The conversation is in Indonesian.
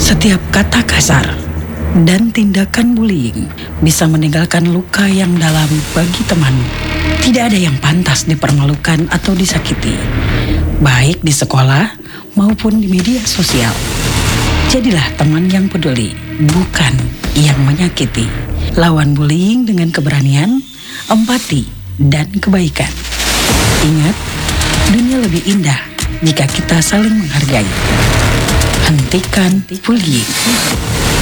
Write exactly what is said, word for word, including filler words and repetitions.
Setiap kata kasar dan tindakan bullying bisa meninggalkan luka yang dalam bagi teman. Tidak ada yang pantas dipermalukan atau disakiti, baik di sekolah maupun di media sosial. Jadilah teman yang peduli, bukan yang menyakiti. Lawan bullying dengan keberanian, empati, dan kebaikan. Ingat, dunia lebih indah jika kita saling menghargai. Hentikan bullying.